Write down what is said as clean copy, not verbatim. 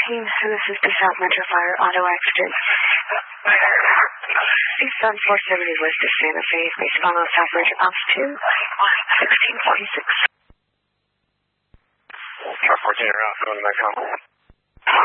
and this is the South Metro Fire auto accident. Eastbound 470 west of Santa Fe, please follow South Ridge altitude 1646. Truck 14 around, going to my com.